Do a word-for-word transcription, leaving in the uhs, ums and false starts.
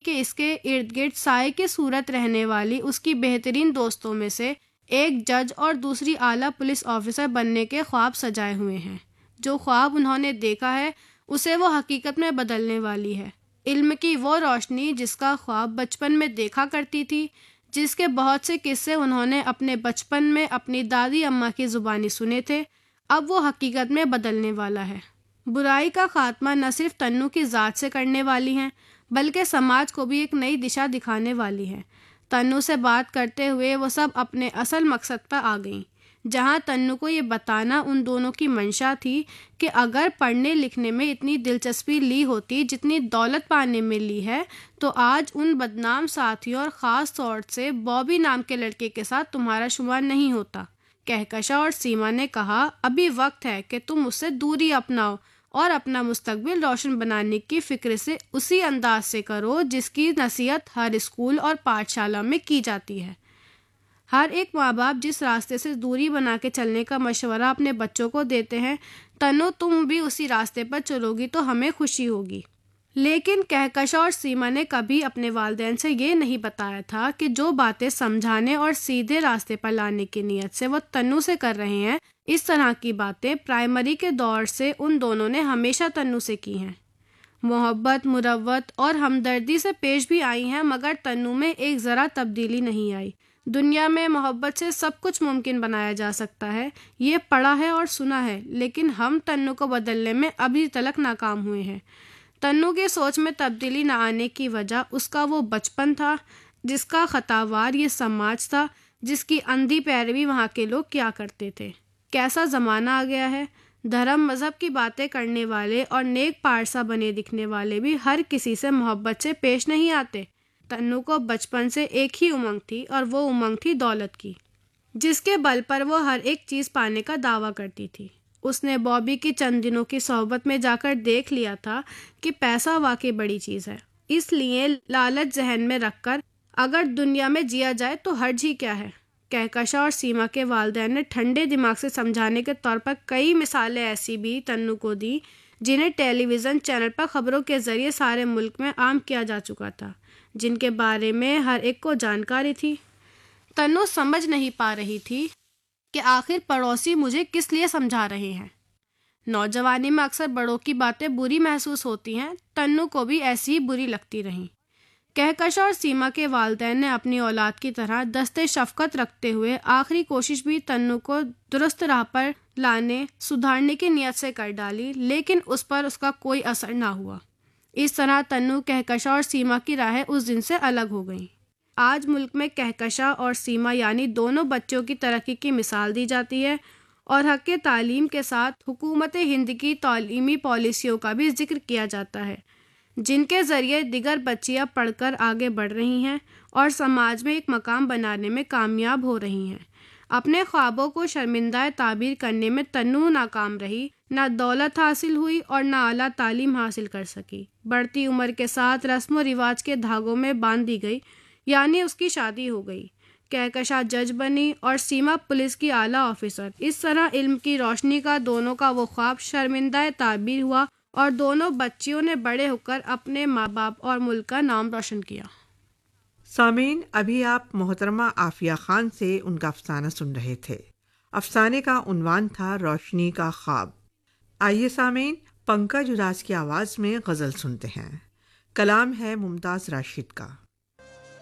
کہ اس کے ارد گرد سائے کی صورت رہنے والی اس کی بہترین دوستوں میں سے ایک جج اور دوسری اعلیٰ پولیس آفیسر بننے کے خواب سجائے ہوئے ہیں۔ جو خواب انہوں نے دیکھا ہے اسے وہ حقیقت میں بدلنے والی ہے۔ علم کی وہ روشنی جس کا خواب بچپن میں دیکھا کرتی تھی، جس کے بہت سے قصے انہوں نے اپنے بچپن میں اپنی دادی اماں کی زبانی سنے تھے، اب وہ حقیقت میں بدلنے والا ہے۔ برائی کا خاتمہ نہ صرف تنو کی ذات سے کرنے والی ہیں بلکہ سماج کو بھی ایک نئی دشا دکھانے والی ہے۔ تنو سے بات کرتے ہوئے وہ سب اپنے اصل مقصد پر آ گئیں، جہاں تنو کو یہ بتانا ان دونوں کی منشا تھی کہ اگر پڑھنے لکھنے میں اتنی دلچسپی لی ہوتی جتنی دولت پانے میں لی ہے تو آج ان بدنام ساتھیوں اور خاص طور سے بابی نام کے لڑکے کے ساتھ تمہارا شمار نہیں ہوتا۔ کہکشاں اور سیما نے کہا، ابھی وقت ہے کہ تم اس سے دوری اپناؤ اور اپنا مستقبل روشن بنانے کی فکر سے اسی انداز سے کرو جس کی نصیحت ہر اسکول اور پاٹھ شالہ میں کی جاتی ہے۔ ہر ایک ماں باپ جس راستے سے دوری بنا کے چلنے کا مشورہ اپنے بچوں کو دیتے ہیں، تنو تم بھی اسی راستے پر چلو گی تو ہمیں خوشی ہوگی۔ لیکن کہکشاں اور سیما نے کبھی اپنے والدین سے یہ نہیں بتایا تھا کہ جو باتیں سمجھانے اور سیدھے راستے پر لانے کی نیت سے وہ تنو سے کر رہے ہیں، اس طرح کی باتیں پرائمری کے دور سے ان دونوں نے ہمیشہ تنو سے کی ہیں۔ محبت، مروت اور ہمدردی سے پیش بھی آئی ہیں، مگر تنو میں ایک ذرا تبدیلی نہیں آئی۔ دنیا میں محبت سے سب کچھ ممکن بنایا جا سکتا ہے، یہ پڑھا ہے اور سنا ہے، لیکن ہم تنو کو بدلنے میں ابھی تلک ناکام ہوئے ہیں۔ تنو کی سوچ میں تبدیلی نہ آنے کی وجہ اس کا وہ بچپن تھا جس کا خطاوار یہ سماج تھا، جس کی اندھی پیروی وہاں کے لوگ کیا کرتے تھے۔ کیسا زمانہ آ گیا ہے، دھرم مذہب کی باتیں کرنے والے اور نیک پارسا بنے دکھنے والے بھی ہر کسی سے محبت سے پیش نہیں آتے۔ تنو کو بچپن سے ایک ہی امنگ تھی اور وہ امنگ تھی دولت کی، جس کے بل پر وہ ہر ایک چیز پانے کا دعویٰ کرتی تھی۔ اس نے بابی کی چند دنوں کی صحبت میں جا کر دیکھ لیا تھا کہ پیسہ واقعی بڑی چیز ہے، اس لیے لالچ ذہن میں رکھ کر اگر دنیا میں جیا جائے تو حرج ہی کیا ہے۔ کہکشاں اور سیما کے والدین نے ٹھنڈے دماغ سے سمجھانے کے طور پر کئی مثالیں ایسی بھی تنو کو دی جنہیں ٹیلی ویژن چینل پر خبروں کے ذریعے سارے ملک میں عام کیا جا چکا تھا، جن کے بارے میں ہر ایک کو جانکاری تھی۔ تنو سمجھ نہیں پا رہی تھی کہ آخر پڑوسی مجھے کس لیے سمجھا رہے ہیں۔ نوجوانی میں اکثر بڑوں کی باتیں بری محسوس ہوتی ہیں، تنو کو بھی ایسی ہی بری لگتی رہیں۔ کہکشاں اور سیما کے والدین نے اپنی اولاد کی طرح دست شفقت رکھتے ہوئے آخری کوشش بھی تنو کو درست راہ پر لانے، سدھارنے کی نیت سے کر ڈالی، لیکن اس پر اس کا کوئی اثر نہ ہوا۔ اس طرح تنو، کہکشاں اور سیما کی راہیں اس دن سے الگ ہو گئیں۔ آج ملک میں کہکشاں اور سیما یعنی دونوں بچوں کی ترقی کی مثال دی جاتی ہے اور حق تعلیم کے ساتھ حکومت ہند کی تعلیمی پالیسیوں کا بھی ذکر کیا جاتا ہے، جن کے ذریعے دیگر بچیاں پڑھ کر آگے بڑھ رہی ہیں اور سماج میں ایک مقام بنانے میں کامیاب ہو رہی ہیں۔ اپنے خوابوں کو شرمندہ تعبیر کرنے میں تنو ناکام رہی، نہ دولت حاصل ہوئی اور نہ اعلیٰ تعلیم حاصل کر سکی۔ بڑھتی عمر کے ساتھ رسم و رواج کے دھاگوں میں باندھ دی گئی، یعنی اس کی شادی ہو گئی۔ کہکشاں جج بنی اور سیما پولیس کی اعلیٰ آفیسر۔ اس طرح علم کی روشنی کا دونوں کا وہ خواب شرمندہ تعبیر ہوا اور دونوں بچیوں نے بڑے ہو کر اپنے ماں باپ اور ملک کا نام روشن کیا۔ سامعین، ابھی آپ محترمہ عافیہ خان سے ان کا افسانہ سن رہے تھے۔ افسانے کا عنوان تھا روشنی کا خواب۔ آئیے سامعین، پنکج اداس کی آواز میں غزل سنتے ہیں۔ کلام ہے ممتاز راشد کا۔